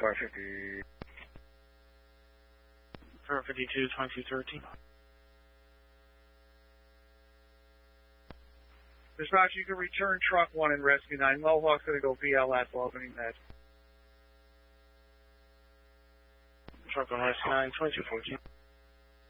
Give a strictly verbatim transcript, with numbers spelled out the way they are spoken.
five fifty. four fifty-two, twenty-two thirteen. Dispatch, you can return truck one and rescue nine. Mohawk's going to go B L at Albany Med. Truck one, rescue nine, twenty-two fourteen.